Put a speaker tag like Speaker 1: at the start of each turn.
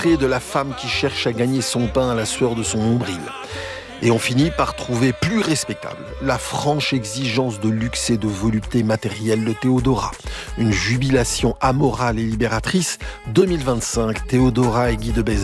Speaker 1: portrait de la femme qui cherche à gagner son pain à la sueur de son nombril. Et on finit par trouver plus respectable la franche exigence de luxe et de volupté matérielle de Théodora. Une jubilation amorale et libératrice. 2025, Théodora et Guy de Bèze